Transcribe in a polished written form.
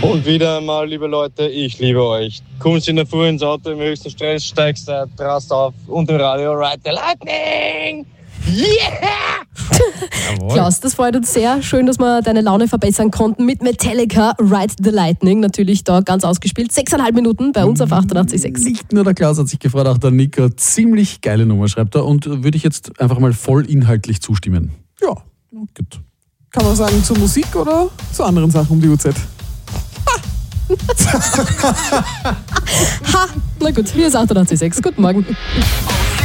Und wieder einmal, liebe Leute, ich liebe euch. Kommst in der Früh ins Auto im höchsten Stress, steigst drast auf und im Radio Ride the Lightning! Yeah! Klaus, das freut uns sehr. Schön, dass wir deine Laune verbessern konnten mit Metallica Ride the Lightning. Natürlich da ganz ausgespielt. 6,5 Minuten bei uns auf 88,6. Nicht nur der Klaus hat sich gefreut, auch der Nico. Ziemlich geile Nummer, schreibt er. Und würde ich jetzt einfach mal voll inhaltlich zustimmen. Ja. Gut. Kann man sagen, zur Musik oder zu anderen Sachen um die Uhrzeit? Ha! Na gut, hier ist 88,6. Guten Morgen.